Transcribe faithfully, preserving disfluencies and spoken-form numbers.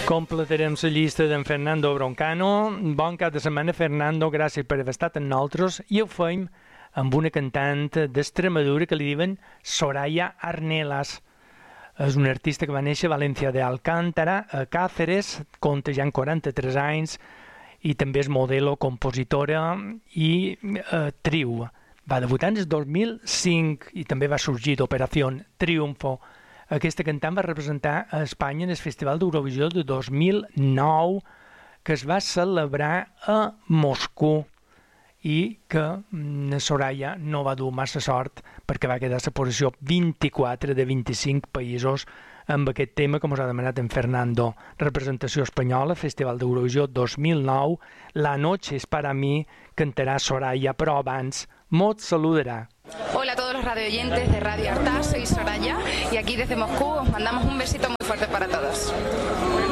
Completarem la llista d'en Fernando Broncano. Bon cap de setmana, Fernando, gràcies per haver estat amb nosaltres. I ho fem amb una cantant d'Extremadura que li diuen Soraya Arnelas. És una artista que va néixer a València de Alcántara, a Càceres, compta ja en quaranta-tres anys, i també és modelo, compositora i eh, triu. Va debutar en el dos mil cinc i també va sorgir d'Operació Triunfo. Aquesta cantant va representar a Espanya en el Festival d'Eurovisió de dos mil nou, que es va celebrar a Moscou i que la Soraya no va dur massa sort perquè va quedar a la posició vint-i-quatre de vint-i-cinc països amb aquest tema que ens ha demanat en Fernando. Representació espanyola, Festival d'Eurovisió dos mil nou, La noche es para mí, cantarà Soraya, però abans Mot saludarà. Hola a todos los radioyentes de Radio Artas, soy Soraya y aquí desde Moscú os mandamos un besito muy fuerte para todos.